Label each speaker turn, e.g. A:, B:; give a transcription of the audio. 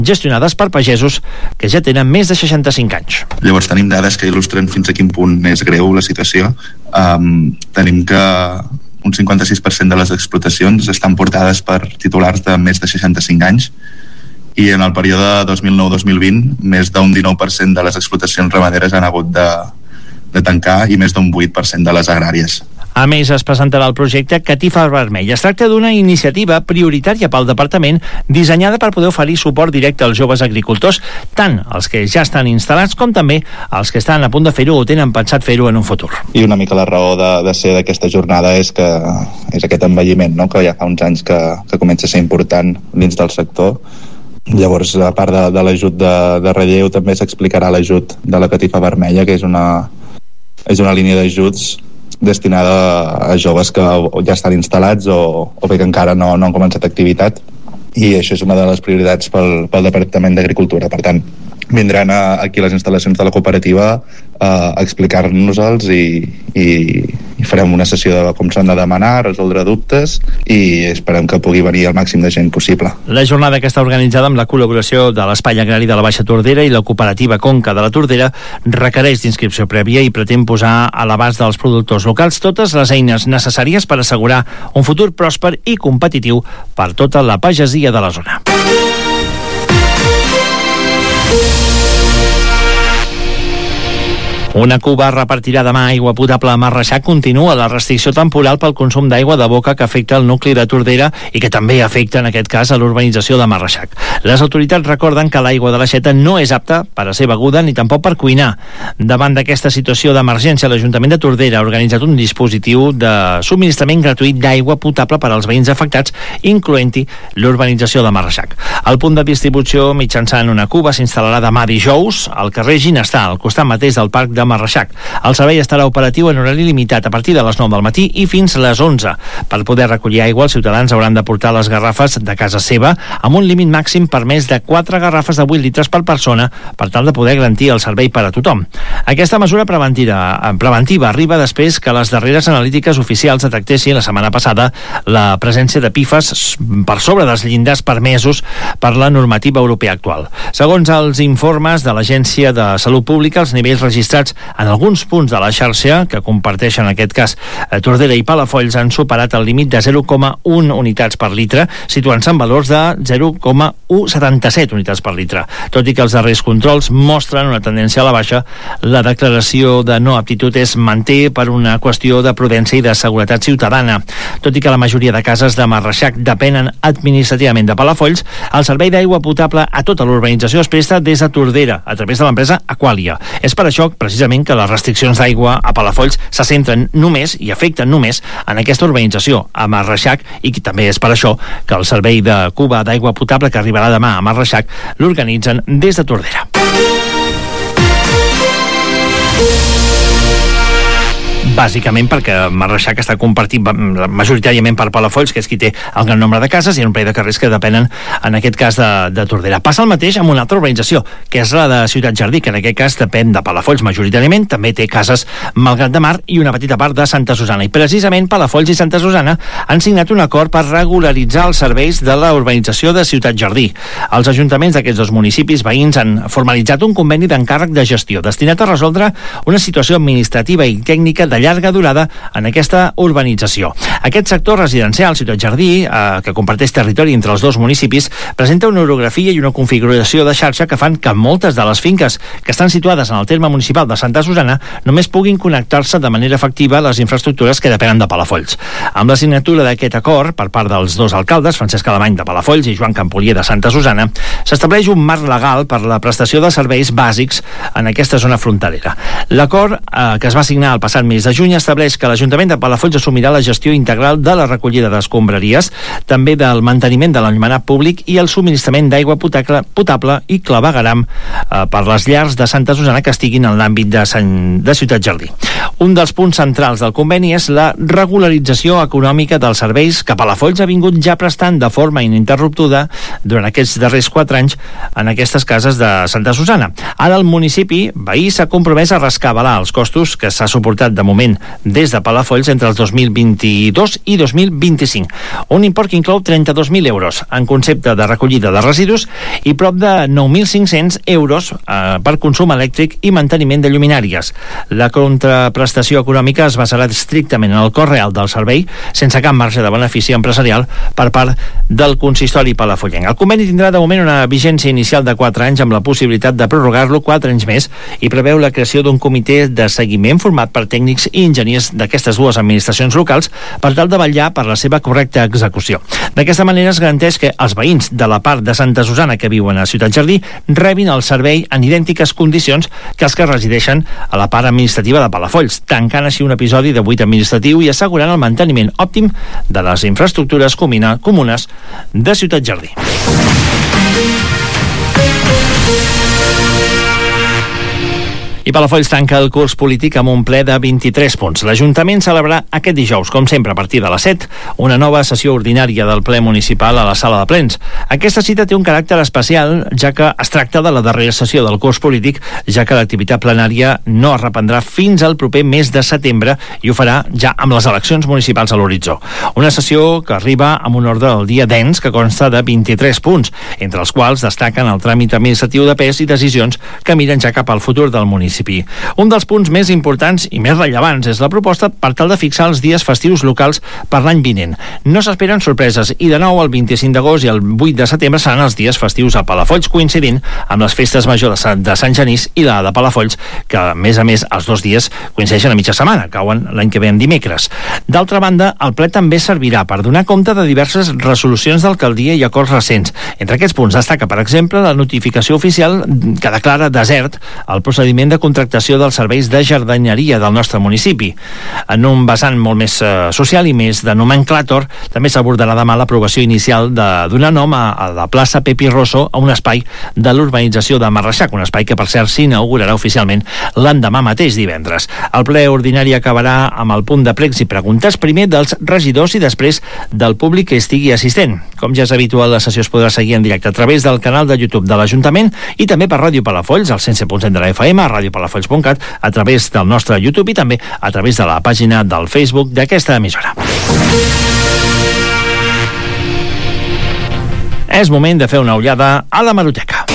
A: gestionades per pagesos que ja tenen més de 65 anys.
B: Llavors tenim dades que il·lustren fins a quin punt és greu la situació. Tenim que un 56% de les explotacions estan portades per titulars de més de 65 anys i en el període 2009-2020 més d'un 19% de les explotacions ramaderes han hagut de tancar i més d'un 8% de les agràries.
A: A més, es presentarà el projecte Catifa Vermella. Es tracta d'una iniciativa prioritària pel Departament dissenyada per poder oferir suport directe als joves agricultors, tant els que ja estan instal·lats com també els que estan a punt de fer-ho o tenen pensat fer-ho en un futur.
C: I una mica la raó de ser d'aquesta jornada és aquest envelliment, no? Que ja fa uns anys que comença a ser important dins del sector. Llavors, a part de l'ajut de relleu, també s'explicarà l'ajut de la Catifa Vermella, que és una línia d'ajuts destinada a joves que ja estan instal·lats o bé que encara no han començat activitat, i això és una de les prioritats pel Departament d'Agricultura. Per tant, vindran aquí a les instal·lacions de la cooperativa a explicar-nos-els i farem una sessió de com s'han de demanar, resoldre dubtes, i esperem que pugui venir el màxim de gent possible.
A: La jornada, que està organitzada amb la col·laboració de l'Espai Agrari de la Baixa Tordera i la cooperativa Conca de la Tordera, requereix d'inscripció prèvia i pretén posar a l'abast dels productors locals totes les eines necessàries per assegurar un futur pròsper i competitiu per tota la pagesia de la zona. Una cuba repartirà demà aigua potable a Marreixac. Continua la restricció temporal pel consum d'aigua de boca que afecta el nucli de Tordera i que també afecta, en aquest cas, a l'urbanització de Marreixac. Les autoritats recorden que l'aigua de l'aixeta no és apta per a ser beguda ni tampoc per cuinar. Davant d'aquesta situació d'emergència, l'Ajuntament de Tordera ha organitzat un dispositiu de subministrament gratuït d'aigua potable per als veïns afectats, incloent-hi l'urbanització de Marreixac. El punt de distribució mitjançant una cuba s'instal·larà demà dijous al carrer Ginestar, al costat mateix del Parc de Marreixac. El servei estarà operatiu en horari limitat a partir de les 9 del matí i fins les 11. Per poder recollir aigua, els ciutadans hauran de portar les garrafes de casa seva amb un límit màxim permès de 4 garrafes de 8 litres per persona per tal de poder garantir el servei per a tothom. Aquesta mesura preventiva arriba després que les darreres analítiques oficials detectessin la setmana passada la presència de PFAS per sobre dels llindars permesos per la normativa europea actual. Segons els informes de l'Agència de Salut Pública, els nivells registrats en alguns punts de la xarxa, que comparteixen en aquest cas Tordera i Palafolls, han superat el límit de 0,1 unitats per litre, situant-se en valors de 0,177 unitats per litre. Tot i que els darrers controls mostren una tendència a la baixa, la declaració de no aptitud es manté per una qüestió de prudència i de seguretat ciutadana. Tot i que la majoria de cases de Marreixac depenen administrativament de Palafolls, el servei d'aigua potable a tota l'urbanització es presta des de Tordera, a través de l'empresa Aqualia. És per això, precisament, que les restriccions d'aigua a Palafolls se centren només i afecten només en aquesta urbanització, a Marreixac, i també és per això que el servei de cuba d'aigua potable que arribarà demà a Marreixac l'organitzen des de Tordera. Bàsicament perquè Marreixac està compartit majoritàriament per Palafolls, que és qui té el gran nombre de cases, i un parell de carrers que depenen, en aquest cas, de Tordera. Passa el mateix amb una altra urbanització, que és la de Ciutat Jardí, que en aquest cas depèn de Palafolls majoritàriament, també té cases Malgrat de Mar i una petita part de Santa Susana. I precisament Palafolls i Santa Susana han signat un acord per regularitzar els serveis de la urbanització de Ciutat Jardí. Els ajuntaments d'aquests dos municipis veïns han formalitzat un conveni d'encàrrec de gestió destinat a resoldre una situació administrativa i tècnica de llarga durada en aquesta urbanització. Aquest sector residencial, Ciutat Jardí, que comparteix territori entre els dos municipis, presenta una orografia i una configuració de xarxa que fan que moltes de les finques que estan situades en el terme municipal de Santa Susana només puguin connectar-se de manera efectiva a les infraestructures que depenen de Palafolls. Amb la signatura d'aquest acord per part dels dos alcaldes, Francesc Alemany de Palafolls i Joan Campolier de Santa Susana, s'estableix un marc legal per la prestació de serveis bàsics en aquesta zona fronterera. L'acord, que es va signar el passat mes de juny, estableix que l'Ajuntament de Palafolls assumirà la gestió integral de la recollida d'escombraries, també del manteniment de l'enllumenat públic i el subministrament d'aigua potable i clavegueram per les llars de Santa Susana que estiguin en l'àmbit de Ciutat Jardí. Un dels punts centrals del conveni és la regularització econòmica dels serveis que Palafolls ha vingut ja prestant de forma ininterruptuda durant aquests darrers 4 anys en aquestes cases de Santa Susana. Ara el municipi veí s'ha compromès a rescabalar els costos que s'ha suportat de moment anualment des de Palafolls entre els 2022 i 2025. Un import que inclou 32.000 euros en concepte de recollida de residus i prop de 9.500 euros per consum elèctric i manteniment de lluminàries. La contraprestació econòmica es basarà estrictament en el cost real del servei, sense cap marge de benefici empresarial per part del consistori palafollenc. El conveni tindrà de moment una vigència inicial de 4 anys amb la possibilitat de prorrogar-lo 4 anys més i preveu la creació d'un comitè de seguiment format per tècnics i enginyers d'aquestes dues administracions locals per tal de vetllar per la seva correcta execució. D'aquesta manera es garanteix que els veïns de la part de Santa Susana que viuen a Ciutat Jardí rebin el servei en idèntiques condicions que els que resideixen a la part administrativa de Palafolls, tancant així un episodi de buit administratiu i assegurant el manteniment òptim de les infraestructures comunes de Ciutat Jardí. I Palafolls tanca el curs polític amb un ple de 23 punts. L'Ajuntament celebrarà aquest dijous, com sempre, a partir de les 7, una nova sessió ordinària del ple municipal a la sala de plens. Aquesta cita té un caràcter especial, ja que es tracta de la darrera sessió del curs polític, ja que l'activitat plenària no es reprendrà fins al proper mes de setembre i ho farà ja amb les eleccions municipals a l'horitzó. Una sessió que arriba amb un ordre del dia dens que consta de 23 punts, entre els quals destaquen el tràmit administratiu de pes i decisions que miren ja cap al futur del municipi. Un dels punts més importants i més rellevants és la proposta per tal de fixar els dies festius locals per l'any vinent. No s'esperen sorpreses i de nou el 25 d'agost i el 8 de setembre seran els dies festius a Palafolls, coincidint amb les festes majors de Sant Genís i la de Palafolls, que a més els dos dies coincideixen a mitja setmana, cauen l'any que ve en dimecres. D'altra banda, el ple també servirà per donar compte de diverses resolucions d'alcaldia i acords recents. Entre aquests punts destaca, per exemple, la notificació oficial que declara desert el procediment de contractació dels serveis de jardineria del nostre municipi. En un vessant molt més social i més de nomenclàtor, també s'abordarà demà l'aprovació inicial de donar nom a la plaça Pepi Rosso, a un espai de l'urbanització de Marreixac, un espai que per cert s'inaugurarà oficialment l'endemà mateix, divendres. El ple ordinari acabarà amb el punt de plecs i preguntes, primer dels regidors i després del públic que estigui assistent. Com ja és habitual, la sessió es podrà seguir en directe a través del canal de YouTube de l'Ajuntament i també per Ràdio Palafolls, al 107.7 de la FM, a radiopalafolls.cat, a través del nostre YouTube i també a través de la pàgina del Facebook d'aquesta emissora. És moment de fer una ullada a l'hemeroteca.